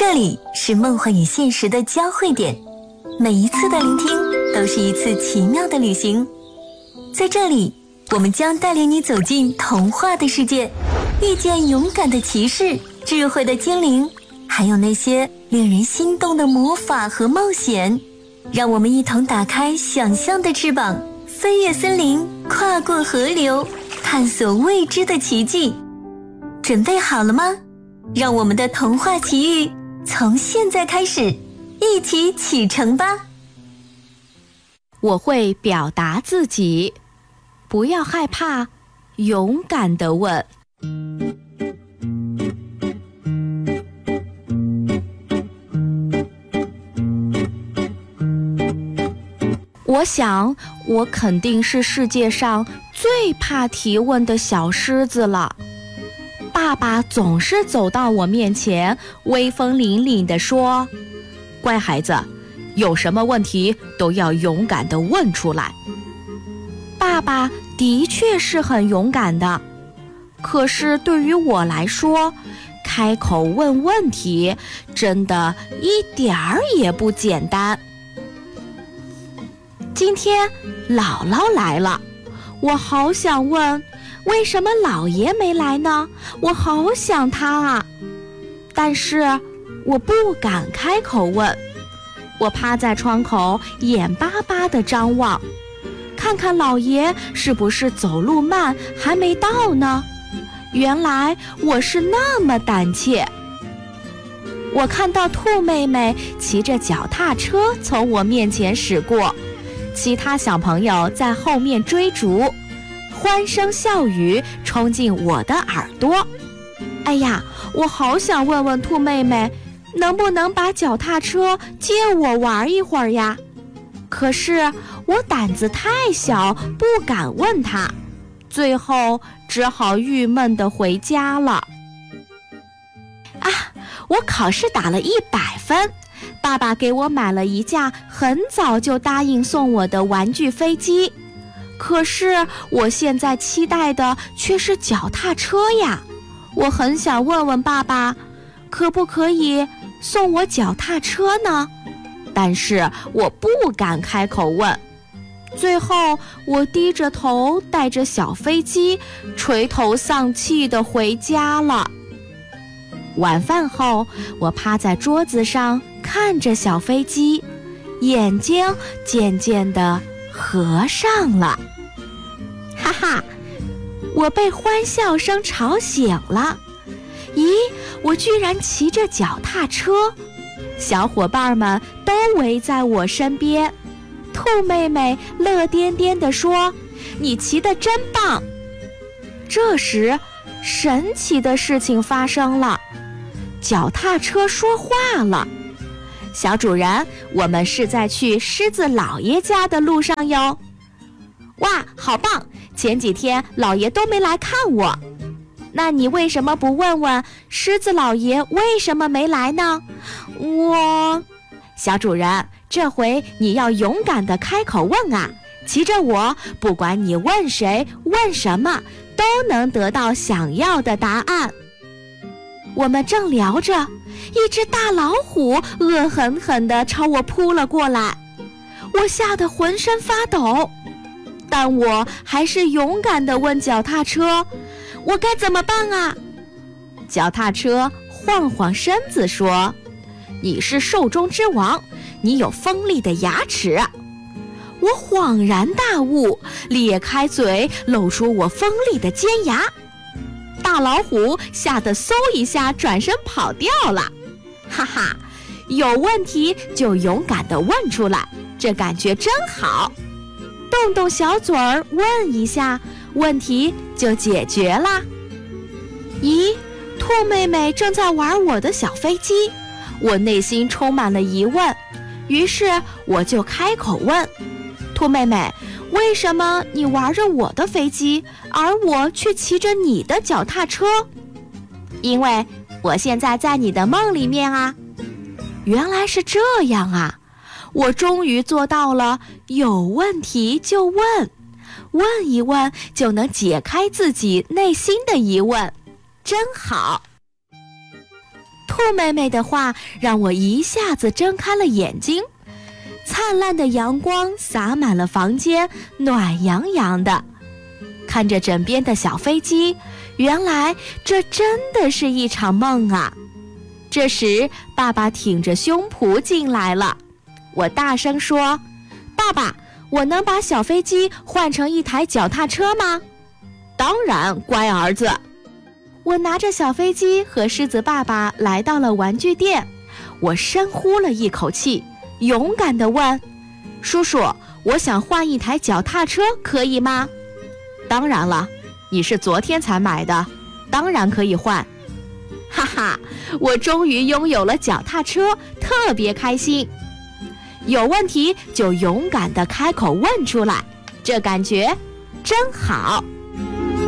这里是梦幻与现实的交汇点，每一次的聆听都是一次奇妙的旅行。在这里，我们将带领你走进童话的世界，遇见勇敢的骑士、智慧的精灵，还有那些令人心动的魔法和冒险。让我们一同打开想象的翅膀，飞越森林，跨过河流，探索未知的奇迹。准备好了吗？让我们的童话奇遇从现在开始，一起启程吧！ 我会表达自己，不要害怕，勇敢地问。我想，我肯定是世界上最怕提问的小狮子了。爸爸总是走到我面前，威风凛凛地说：“乖孩子，有什么问题都要勇敢地问出来。”爸爸的确是很勇敢的，可是对于我来说，开口问问题真的一点儿也不简单。今天姥姥来了，我好想问，为什么姥爷没来呢？我好想他啊！但是我不敢开口问。我趴在窗口，眼巴巴地张望，看看姥爷是不是走路慢，还没到呢。原来我是那么胆怯。我看到兔妹妹骑着脚踏车从我面前驶过，其他小朋友在后面追逐，欢声笑语冲进我的耳朵。哎呀，我好想问问兔妹妹，能不能把脚踏车借我玩一会儿呀？可是我胆子太小，不敢问她，最后只好郁闷地回家了。啊，我考试打了100分，爸爸给我买了一架很早就答应送我的玩具飞机。可是我现在期待的却是脚踏车呀！我很想问问爸爸，可不可以送我脚踏车呢？但是我不敢开口问。最后我低着头，带着小飞机，垂头丧气地回家了。晚饭后，我趴在桌子上看着小飞机，眼睛渐渐地合上了。哈哈，我被欢笑声吵醒了。咦，我居然骑着脚踏车，小伙伴们都围在我身边。兔妹妹乐颠颠地说：“你骑得真棒！”这时，神奇的事情发生了，脚踏车说话了：“小主人，我们是在去狮子老爷家的路上哟。”哇，好棒！前几天老爷都没来看我，那你为什么不问问狮子老爷为什么没来呢？小主人，这回你要勇敢地开口问啊！骑着我，不管你问谁问什么，都能得到想要的答案。我们正聊着，一只大老虎恶狠狠地朝我扑了过来，我吓得浑身发抖。但我还是勇敢地问脚踏车：“我该怎么办啊？”脚踏车晃晃身子说：“你是兽中之王，你有锋利的牙齿。”我恍然大悟，咧开嘴，露出我锋利的尖牙。大老虎吓得嗖一下转身跑掉了。哈哈，有问题就勇敢地问出来，这感觉真好。动动小嘴儿问一下，问题就解决啦。咦，兔妹妹正在玩我的小飞机，我内心充满了疑问，于是我就开口问：“兔妹妹，为什么你玩着我的飞机，而我却骑着你的脚踏车？”“因为我现在在你的梦里面啊。”原来是这样啊！我终于做到了有问题就问，问一问就能解开自己内心的疑问，真好。 兔妹妹的话让我一下子睁开了眼睛。灿烂的阳光洒满了房间，暖洋洋的。看着枕边的小飞机，原来这真的是一场梦啊！这时，爸爸挺着胸脯进来了。我大声说：“爸爸，我能把小飞机换成一台脚踏车吗？”“当然，乖儿子。”我拿着小飞机和狮子爸爸来到了玩具店。我深呼了一口气，勇敢地问：“叔叔，我想换一台脚踏车，可以吗？”“当然了，你是昨天才买的，当然可以换。”哈哈，我终于拥有了脚踏车，特别开心。有问题就勇敢地开口问出来，这感觉真好。